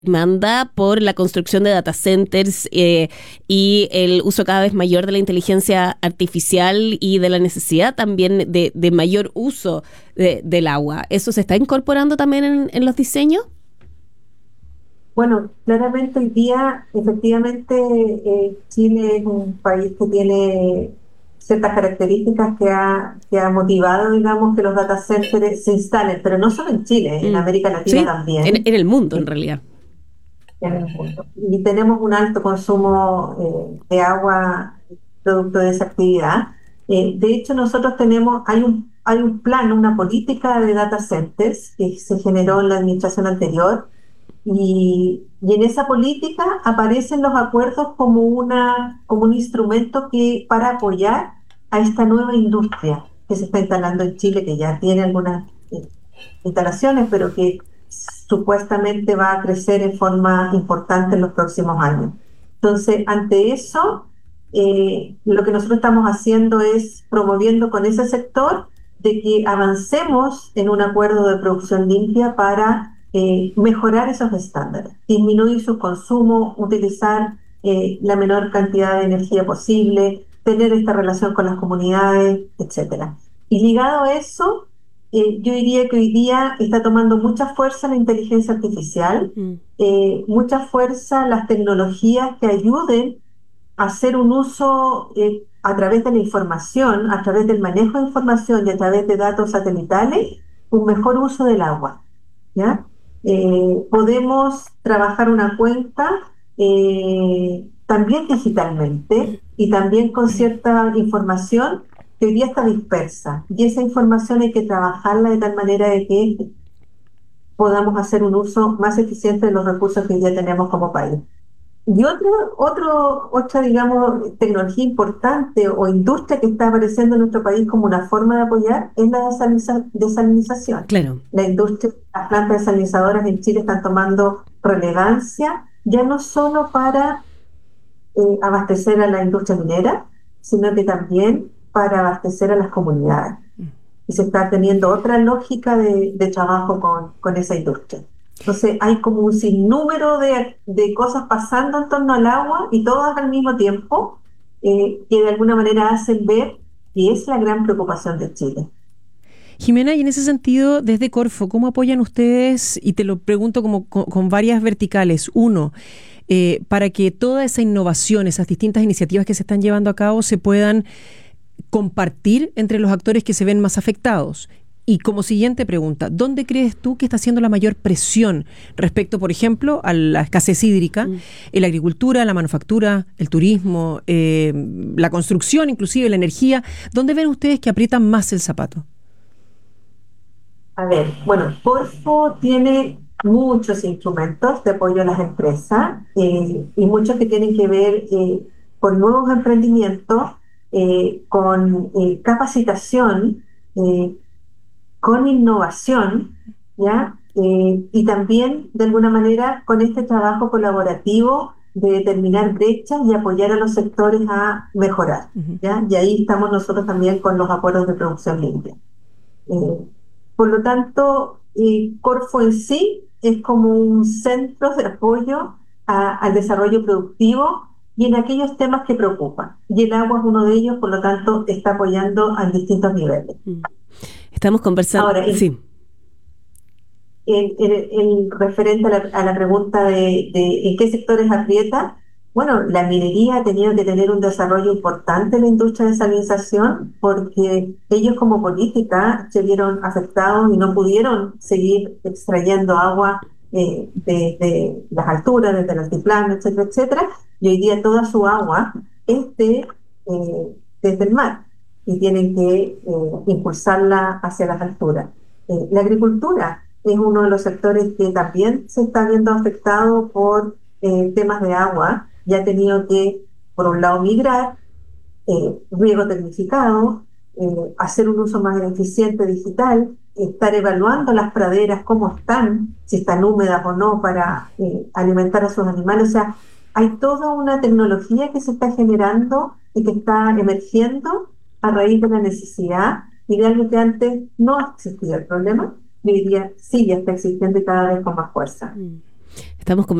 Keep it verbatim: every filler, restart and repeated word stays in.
demanda por la construcción de data centers eh, y el uso cada vez mayor de la inteligencia artificial y de la necesidad también de, de mayor uso de, del agua. ¿Eso se está incorporando también en, en los diseños? Bueno, claramente hoy día, efectivamente, eh, Chile es un país que tiene ciertas características que ha, que ha motivado, digamos, que los data centers se instalen, pero no solo en Chile, en Mm. América Latina Sí, en, también. en el mundo en eh, realidad. en el mundo. Y tenemos un alto consumo eh, de agua producto de esa actividad. Eh, de hecho, nosotros tenemos, hay un, hay un plan, una política de data centers que se generó en la administración anterior y, y en esa política aparecen los acuerdos como, una, como un instrumento que, para apoyar a esta nueva industria que se está instalando en Chile, que ya tiene algunas eh, instalaciones, pero que supuestamente va a crecer en forma importante en los próximos años. Entonces, ante eso, eh, lo que nosotros estamos haciendo es promoviendo con ese sector de que avancemos en un acuerdo de producción limpia para eh, mejorar esos estándares, disminuir su consumo, utilizar eh, la menor cantidad de energía posible, tener esta relación con las comunidades, etcétera. Y ligado a eso, eh, yo diría que hoy día está tomando mucha fuerza la inteligencia artificial, Mm. eh, mucha fuerza las tecnologías que ayuden a hacer un uso eh, a través de la información, a través del manejo de información y a través de datos satelitales, un mejor uso del agua. ¿Ya? Eh, podemos trabajar una cuenca eh, también digitalmente y también con cierta información que hoy día está dispersa. Y esa información hay que trabajarla de tal manera de que podamos hacer un uso más eficiente de los recursos que hoy día tenemos como país. Y otro, otro, otra, digamos, tecnología importante o industria que está apareciendo en nuestro país como una forma de apoyar es la desaliniza- desalinización. Claro. La industria, las plantas desalinizadoras en Chile están tomando relevancia, ya no solo para eh, abastecer a la industria minera, sino que también para abastecer a las comunidades. Y se está teniendo otra lógica de, de trabajo con, con esa industria. Entonces hay como un sinnúmero de, de cosas pasando en torno al agua y todas al mismo tiempo eh, que de alguna manera hacen ver que es la gran preocupación de Chile. Jimena, y en ese sentido, desde Corfo, ¿cómo apoyan ustedes? Y te lo pregunto como con, con varias verticales. Uno, eh, para que toda esa innovación, esas distintas iniciativas que se están llevando a cabo se puedan compartir entre los actores que se ven más afectados. Y como siguiente pregunta, ¿dónde crees tú que está haciendo la mayor presión respecto, por ejemplo, a la escasez hídrica, mm. en la agricultura, la manufactura, el turismo, eh, la construcción, inclusive la energía? ¿Dónde ven ustedes que aprietan más el zapato? A ver, bueno, Corfo tiene muchos instrumentos de apoyo a las empresas eh, y muchos que tienen que ver eh, con nuevos emprendimientos, eh, con eh, capacitación, eh, con innovación, ¿ya? Eh, y también, de alguna manera, con este trabajo colaborativo de determinar brechas y apoyar a los sectores a mejorar, ¿ya? Y ahí estamos nosotros también con los acuerdos de producción limpia. Eh, por lo tanto, eh, Corfo en sí es como un centro de apoyo a, al desarrollo productivo y en aquellos temas que preocupan. Y el agua es uno de ellos, por lo tanto, está apoyando a distintos niveles. Estamos conversando. Ahora, en, Sí. en, en, en referente a la, a la pregunta de, de en qué sectores aprieta, bueno, la minería ha tenido que tener un desarrollo importante en la industria de salinización porque ellos como política se vieron afectados y no pudieron seguir extrayendo agua eh, de, de las alturas, desde el altiplano, etcétera, etcétera, y hoy día toda su agua es de, eh, desde el mar y tienen que eh, impulsarla hacia las alturas. Eh, la agricultura es uno de los sectores que también se está viendo afectado por eh, temas de agua y ha tenido que, por un lado, migrar, eh, riego tecnificado, eh, hacer un uso más eficiente digital, estar evaluando las praderas, cómo están, si están húmedas o no, para eh, alimentar a sus animales. O sea, hay toda una tecnología que se está generando y que está emergiendo a raíz de la necesidad y de algo que antes no existía el problema, y hoy día sí ya está existiendo y cada vez con más fuerza. Estamos